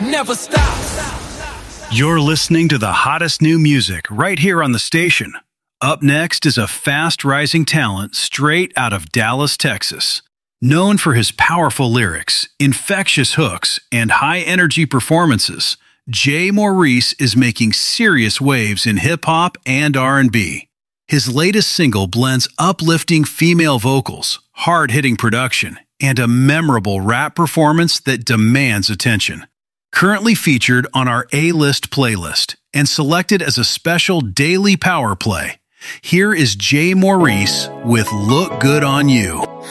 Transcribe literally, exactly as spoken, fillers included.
never stop. You're listening to the hottest new music right here on the station. Up next is a fast-rising talent straight out of Dallas, Texas. Known for his powerful lyrics, infectious hooks, and high-energy performances, Jay Maurice is making serious waves in hip-hop and R and B. His latest single blends uplifting female vocals, hard-hitting production, and a memorable rap performance that demands attention. Currently featured on our A-List playlist and selected as a special daily power play, here is Jay Maurice with Look Good on You.